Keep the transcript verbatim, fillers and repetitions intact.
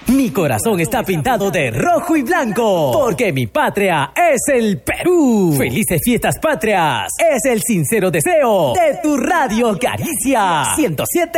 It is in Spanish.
Mi corazón está pintado de rojo y blanco, porque mi patria es el Perú. Felices fiestas patrias, es el sincero deseo de tu Radio Caricia ciento siete.